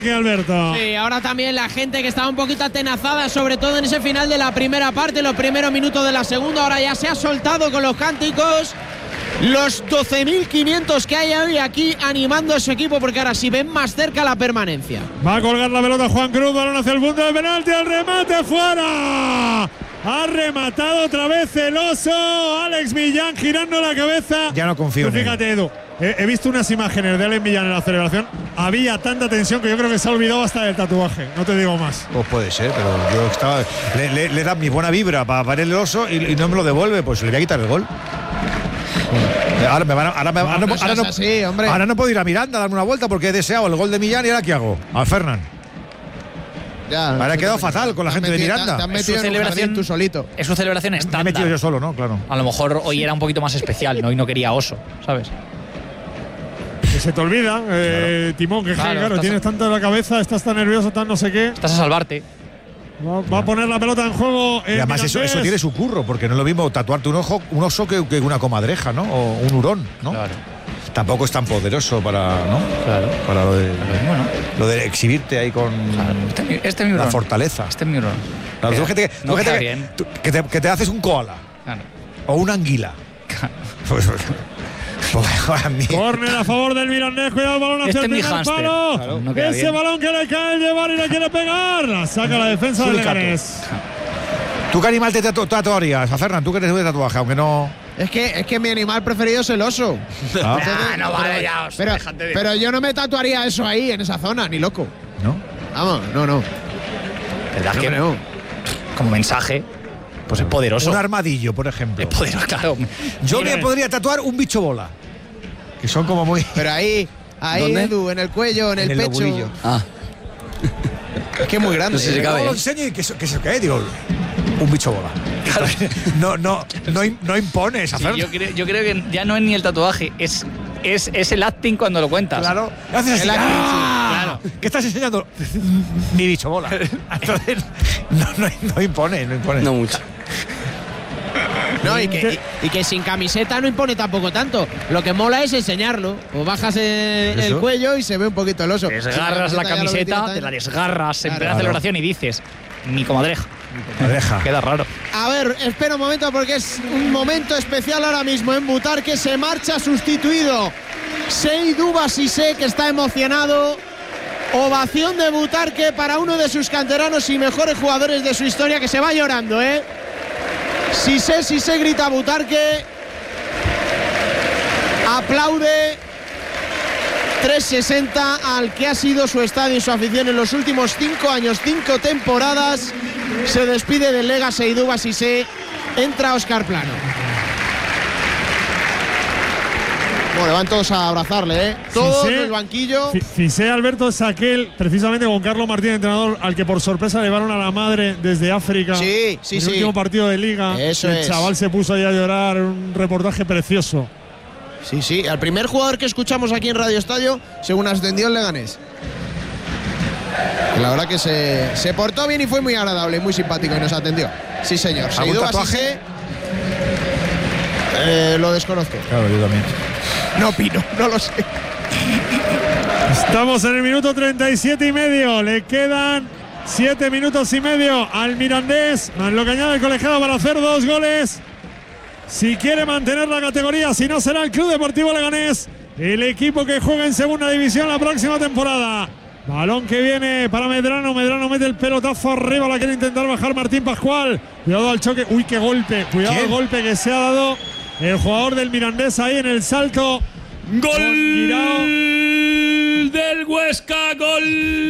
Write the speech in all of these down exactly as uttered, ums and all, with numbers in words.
Alberto. Sí, ahora también la gente que estaba un poquito atenazada, sobre todo en ese final de la primera parte, los primeros minutos de la segunda, ahora ya se ha soltado con los cánticos. Los doce mil quinientos que hay hoy aquí animando a su equipo, porque ahora sí ven más cerca la permanencia. Va a colgar la pelota Juan Cruz, balón hacia el punto de penalti, el remate fuera. Ha rematado otra vez el oso. Alex Millán girando la cabeza. Ya no confío en él. Fíjate, Edu, he, he visto unas imágenes de Alex Millán en la celebración. Había tanta tensión que yo creo que se ha olvidado hasta del tatuaje. No te digo más. Pues puede ser, pero yo estaba. Le, le, le da mi buena vibra para parar el oso y, y no me lo devuelve, pues le voy a quitar el gol. Ahora, me van a, ahora, me, ahora, no, ahora, no, así, hombre. ahora no puedo ir a Miranda a darme una vuelta porque he deseado el gol de Millán y ahora ¿qué hago? A Fernán. Ya, me ha quedado fatal con la gente metido, de Miranda. Te has metido en celebración tú solito. Es su celebración estándar. Me he metido yo solo, ¿no? Claro. A lo mejor hoy era un poquito más especial, ¿no? Hoy no quería oso, ¿sabes? Que se te olvida, eh, claro. Timón, que claro, claro tienes a... tanto en la cabeza, estás tan nervioso, tan no sé qué. Estás a salvarte. Va, va a poner la pelota en juego. Y además eso, eso tiene su curro, porque no es lo mismo tatuarte un ojo, un oso que, que una comadreja, ¿no? O un hurón, ¿no? Claro. Tampoco es tan poderoso para, ¿no? Claro. Para lo de, bueno. lo de exhibirte ahí con claro. este, este mi la fortaleza. Este es mi hurón. Claro, tú gente, no gente que, tú, que, te, que te haces un koala. Claro. O una anguila. Claro. Pues, pues, Córner a favor del Mirandés, cuidado el balón hacia este el primer palo. Claro, no ese bien. Balón que le cae el llevar y le quiere pegar. La saca la defensa del Leganés. ¿Tú qué animal te tatu tatuarías, a Fernán? ¿Tú que eres de tatuaje? Aunque no. Es que, es que mi animal preferido es el oso. Ah, Entonces, no vale pero, ya. Os, pero, pero yo no me tatuaría eso ahí, en esa zona, ni loco. ¿No? Vamos, no, no. ¿Verdad no, que no? Como mensaje, pues es poderoso. Un armadillo, por ejemplo. Es poderoso, claro. Yo Mira, me podría tatuar un bicho bola. Que son como muy. Pero ahí, ahí, ¿dónde? Edu, en el cuello, en, en el, el pecho. Lobulillo. Ah. Es que es muy grande. No sé si cabe. No, lo enseño y que se, que se cae, digo. Un bicho bola. Claro. No, no, no, no impones sí, hacerlo. Yo creo, yo creo que ya no es ni el tatuaje, es, es, es el acting cuando lo cuentas. Claro. Haces así. El acting, ¡Ah! sí, claro. ¿Qué estás enseñando? Mi bicho bola. Entonces, no, no, no impone, no impone. No mucho. No, y que, y, y que sin camiseta no impone tampoco tanto. Lo que mola es enseñarlo. O bajas el, el cuello y se ve un poquito el oso. Desgarras la camiseta, te la desgarras en plena celebración y dices, mi comadreja. Mi comadreja. Queda raro. A ver, espera un momento porque es un momento especial ahora mismo en Butarque. Se marcha sustituido Seydou Cissé, que está emocionado. Ovación de Butarque para uno de sus canteranos y mejores jugadores de su historia, que se va llorando, ¿eh? Cissé, Cissé, grita Butarque. Aplaude trescientos sesenta al que ha sido su estadio y su afición en los últimos cinco años, cinco temporadas. Se despide del Lega Seydou Cissé. Entra Óscar Plano. Bueno, van todos a abrazarle, ¿eh? Todos en el banquillo. Cissé, Alberto, es aquel, precisamente con Carlos Martínez, entrenador, al que por sorpresa llevaron a la madre desde África. Sí, sí, en sí. el último partido de Liga. Eso el es. chaval se puso ahí a llorar, un reportaje precioso. Sí, sí, al primer jugador que escuchamos aquí en Radio Estadio, según ascendió el Leganés. La verdad que se, se portó bien y fue muy agradable, muy simpático y nos atendió. Sí, señor. ¿Algún tatuaje? Eh, lo desconozco. Claro, yo también. No opino, no lo sé. Estamos en el minuto treinta y siete y medio. Le quedan siete minutos y medio al Mirandés, más lo que añade el colegiado para hacer dos goles. Si quiere mantener la categoría, si no será el Club Deportivo Leganés, el equipo que juega en segunda división la próxima temporada. Balón que viene para Medrano. Medrano mete el pelotazo arriba. La quiere intentar bajar Martín Pascual. Cuidado al choque. Uy, qué golpe. Cuidado al golpe que se ha dado el jugador del Mirandés ahí en el salto. Gol del Huesca. Gol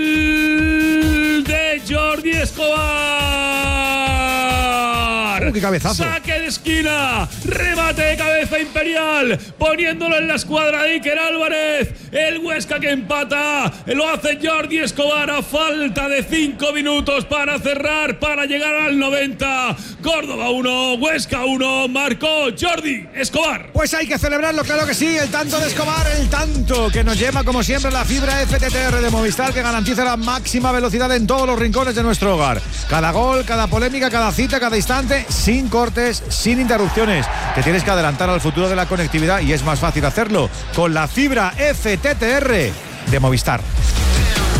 de Jordi Escobar. Uh, qué cabezazo. Saque de esquina. Remate de cabeza Imperial. Poniéndolo en la escuadra de Iker Álvarez. El Huesca que empata. Lo hace Jordi Escobar a falta de cinco minutos para cerrar, para llegar al noventa. Córdoba uno, Huesca uno. Marcó Jordi Escobar. Pues hay que celebrarlo, claro que sí. El tanto de Escobar, el tanto que nos lleva como siempre la fibra F T T R de Movistar, que garantiza la máxima velocidad en todos los rincones de nuestro hogar. Cada gol, cada polémica, cada cita, cada instante, sin cortes, sin interrupciones. Te tienes que adelantar al futuro de la conectividad y es más fácil hacerlo con la fibra F T T R de Movistar.